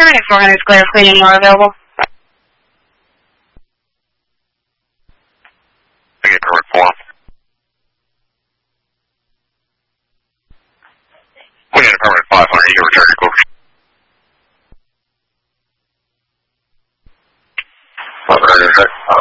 7400 clear, cleaning are available. I get permit form. We need a permit 500, you can return your course. 500,